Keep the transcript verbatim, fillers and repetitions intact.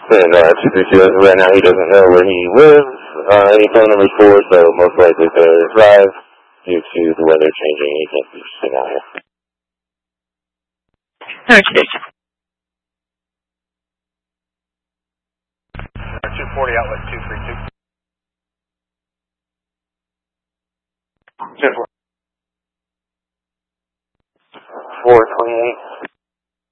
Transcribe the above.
And uh, two three two, right now he doesn't know where he lives, uh, any phone numbers for, so most likely to drive due to the weather changing. He can't be sitting out here. Okay. two forty outlet two three two. four twenty-eight.